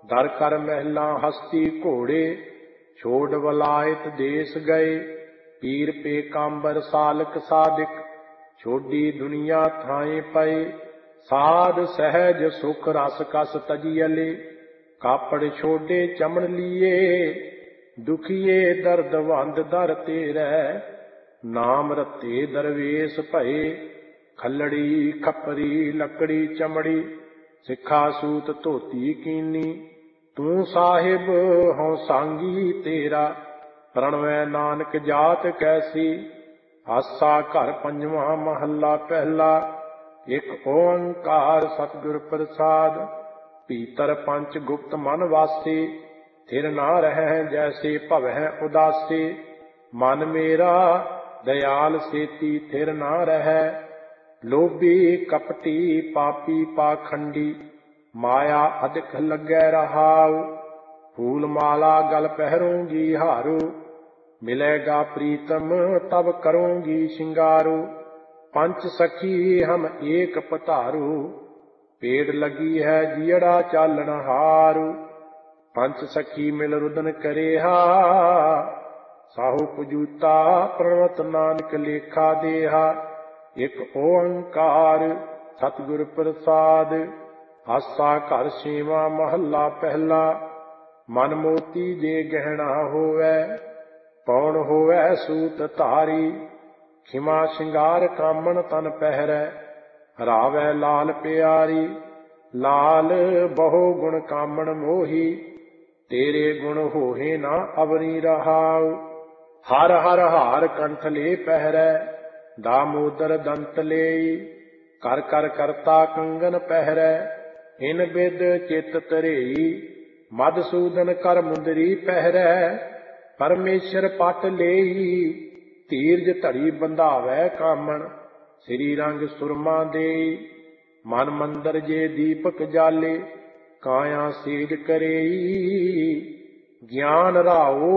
दर कर महला हस्ती घोड़े, छोड़ वलायत देश गए। पीर पेकांबर सालक सादिक, छोड़ी दुनिया थाए पए। साध सहज सुख रस कस तजियले, कापड़ छोड़े चमन लिए। दुखिए दर्द वंद दर तेरै, नाम रते दरवेश भये। खलड़ी खपरी लकड़ी चमड़ी, सिखा सूत धोती कीनी। तू साहिब हों सांगी तेरा, प्रणवै नानक जात कैसी। आसा घर पंजवा महला पहला, एक ओंकार सतगुर प्रसाद। भीतर पंच गुप्त मन वासे, थिर ना रहै जैसे भवै उदासे। मन मेरा दयाल सेती थिर ना रहै, लोभी कपटी पापी पाखंडी। माया अधिक लगै रहाउ, फूल माला गल पहरूंगी हारू। मिलेगा प्रीतम तब करूंगी श्रृंगारू। पंच सखी हम एक पधारू, पेड़ लगी है जियड़ा चालन हारू। पंच सखी मिल रुदन करेहा, साहु पुजूता प्रणवत नानक लेखा देहा। एक ओंकार सतगुर प्रसाद, आसा घर छेवां महला पहला। मन मोती जे गहना होवै, पौन होवै सूत धारी। खिमा श्रृंगार कामन तन पहरै, रावै लाल प्यारी। लाल बहु गुण कामन मोही, तेरे गुण होहे ना अवरी रहाउ। हर हर हार कंठ ले पहरै, दामोदर दंत लेई। कर कर करता कंगन पहरै, इन बिद चित तरेई। मधुसूदन कर मुंदरी पहरै, परमेश्वर पट लेई। धीरज धड़ी बंधावै कामन, श्री रंग सुरमा देई। मन मंदर जे दीपक जाले, काया सेज करेई। ज्ञान राओ